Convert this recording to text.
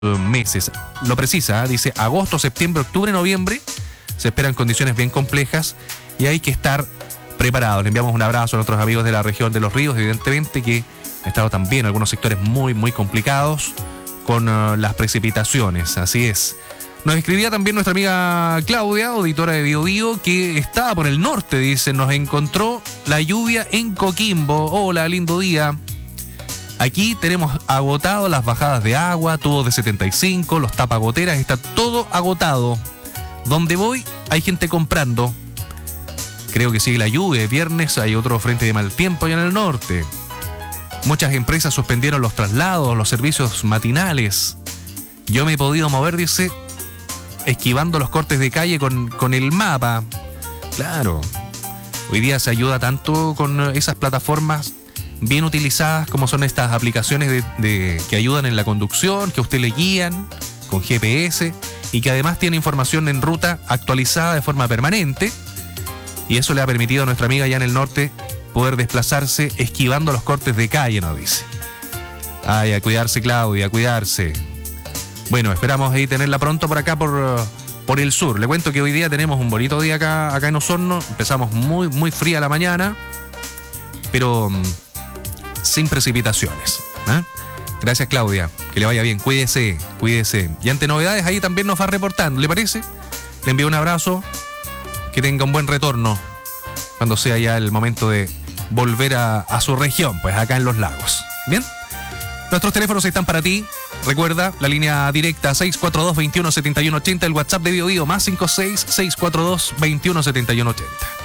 meses. Lo precisa, dice agosto, septiembre, octubre, noviembre. Se esperan condiciones bien complejas y hay que estar preparados. Le enviamos un abrazo a nuestros amigos de la región de Los Ríos, evidentemente que han estado también algunos sectores muy, muy complicados con las precipitaciones. Así es. Nos escribía también nuestra amiga Claudia, auditora de Bio Bio, que estaba por el norte, dice, nos encontró la lluvia en Coquimbo. Hola, lindo día. Aquí tenemos agotado las bajadas de agua, tubos de 75, los tapagoteras, está todo agotado. Donde voy hay gente comprando. Creo que sigue la lluvia. Viernes hay otro frente de mal tiempo allá en el norte. Muchas empresas suspendieron los traslados, los servicios matinales. Yo me he podido mover, dice, esquivando los cortes de calle con el mapa. Claro, hoy día se ayuda tanto con esas plataformas bien utilizadas como son estas aplicaciones que ayudan en la conducción, que a usted le guían con GPS y que además tiene información en ruta actualizada de forma permanente. Y eso le ha permitido a nuestra amiga allá en el norte poder desplazarse esquivando los cortes de calle, nos dice. Ay, a cuidarse, Claudia, a cuidarse. Bueno, esperamos ahí tenerla pronto por acá, por el sur. Le cuento que hoy día tenemos un bonito día acá en Osorno. Empezamos muy, muy fría la mañana, pero sin precipitaciones. Gracias, Claudia. Que le vaya bien. Cuídese, cuídese. Y ante novedades ahí también nos va reportando, ¿le parece? Le envío un abrazo. Que tenga un buen retorno cuando sea ya el momento de volver a su región, pues acá en Los Lagos. ¿Bien? Nuestros teléfonos están para ti. Recuerda, la línea directa 642-217180, el WhatsApp de Bio Bio, más 56-642-217180.